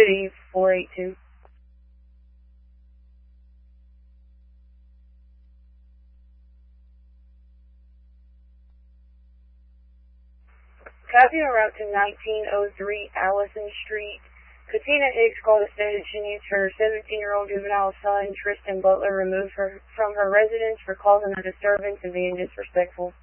City 482. Copy en route to 1903 Allison Street. Katina Hicks called and stated she needs her 17-year-old juvenile son, Tristan Butler, removed from her residence for causing a disturbance and being disrespectful.